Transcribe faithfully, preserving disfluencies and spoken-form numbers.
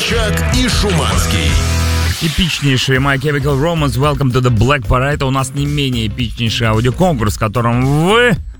Собчак и Шуманский. Эпичнейший My Chemical Romance, Welcome to the Black Parade. У нас не менее эпичнейший аудиоконкурс, в котором вы